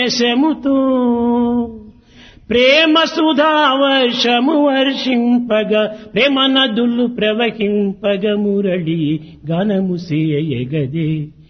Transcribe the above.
శముతో ప్రేమ సుధా వర్షము వర్షింపగా ప్రేమ నదులు ప్రవహింపగ మురళి గానము సేయగదే.